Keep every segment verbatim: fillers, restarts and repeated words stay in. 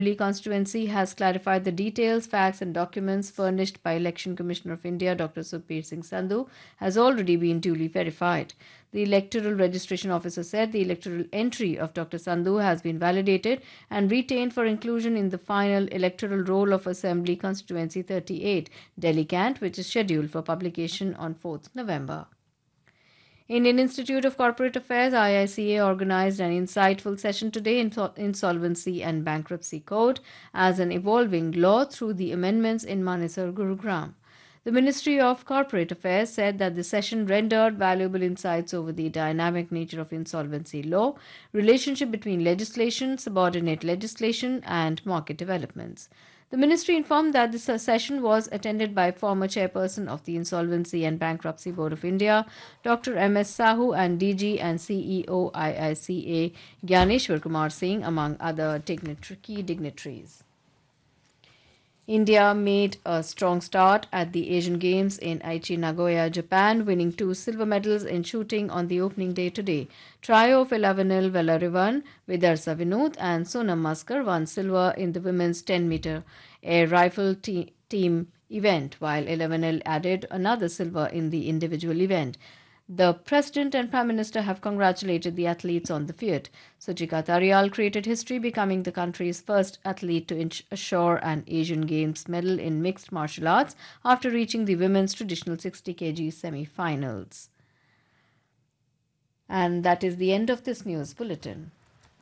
Assembly constituency has clarified the details, facts, and documents furnished by Election Commissioner of India Doctor Sukhbir Singh Sandhu has already been duly verified. The Electoral Registration Officer said the electoral entry of Doctor Sandhu has been validated and retained for inclusion in the final electoral roll of Assembly Constituency thirty-eight, Delhi Cant, which is scheduled for publication on fourth November. Indian Institute of Corporate Affairs I I C A organized an insightful session today in Insolvency and Bankruptcy Code as an evolving law through the amendments in Manesar, Gurugram. The Ministry of Corporate Affairs said that the session rendered valuable insights over the dynamic nature of insolvency law, relationship between legislation, subordinate legislation, and market developments. The ministry informed that the session was attended by former chairperson of the Insolvency and Bankruptcy Board of India, Doctor M S Sahu, and D G and C E O I I C A Gyaneshwar Kumar Singh, among other dignitary, key dignitaries. India made a strong start at the Asian Games in Aichi, Nagoya, Japan, winning two silver medals in shooting on the opening day today. Trio of Elavenil Vellarivan, Vidarsa Vinod, and Sonam Maskar won silver in the women's ten meter air rifle te- team event, while Elavenil added another silver in the individual event. The President and Prime Minister have congratulated the athletes on the feat. Suchika Tarial created history, becoming the country's first athlete to assure an Asian Games medal in mixed martial arts after reaching the women's traditional sixty kilograms semi-finals. And that is the end of this news bulletin.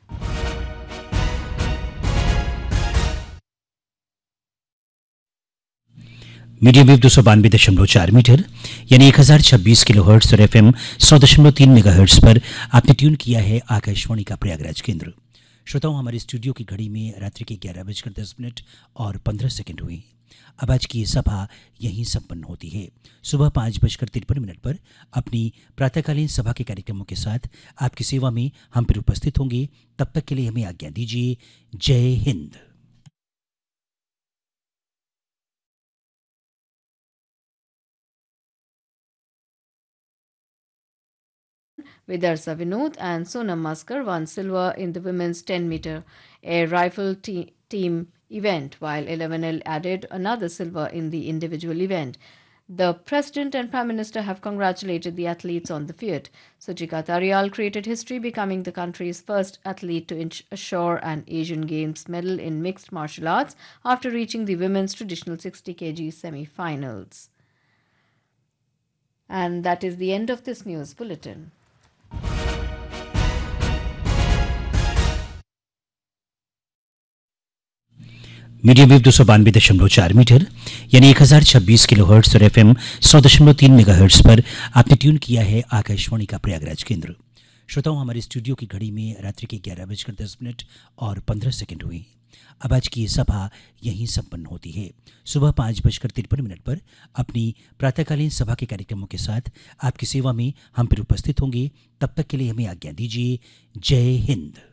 Medium wave दो सौ बानवे दशमलव चार metre यानी एक हजार छब्बीस kilo hertz और एफ एम सौ दशमलव तीन मेगा हर्ट्स पर आपने ट्यून किया है आकाशवाणी का प्रयागराज केंद्र। श्रोताओं, हमारे स्टूडियो की घड़ी में रात्रि के ग्यारह बजकर दस मिनट और पंद्रह सेकंड हुए। अब आज की ये सभा यहीं संपन्न होती है। सुबह पाँच बजकर तिरपन मिनट पर अपनी प्रातःकालीन सभा के कार्यक्रमों के साथ आपकी सेवा में हम फिर उपस्थित होंगे। तब तक के लिए हमें आज्ञा दीजिए। जय Hind. Vidarsa Vinod and Sonam Maskar won silver in the women's ten meter air rifle te- team event, while Elavenil added another silver in the individual event. The President and Prime Minister have congratulated the athletes on the feat. Suchika Tarial created history, becoming the country's first athlete to assure an Asian Games medal in mixed martial arts after reaching the women's traditional sixty kilograms semi-finals. And that is the end of this news bulletin. Medium wave दो सौ बानवे दशमलव चार metre यानी एक हजार छब्बीस kilo hertz और एफ एम सौ दशमलव तीन मेगा हर्ट्स पर आपने ट्यून किया है आकाशवाणी का प्रयागराज केंद्र। श्रोताओं, हमारे स्टूडियो की घड़ी में रात्रि के ग्यारह बजकर दस मिनट और पंद्रह सेकंड हुए। अब आज की ये सभा यहीं संपन्न होती है। सुबह पाँच बजकर तिरपन मिनट पर अपनी प्रातःकालीन सभा के कार्यक्रमों के साथ आपकी सेवा में हम फिर उपस्थित होंगे। तब तक के लिए हमें आज्ञा दीजिए। जय हिंद।